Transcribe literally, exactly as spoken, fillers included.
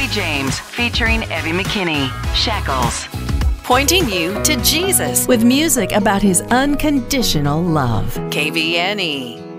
James featuring Evie McKinney, Shackles. Pointing you to Jesus with music about his unconditional love. K V N E.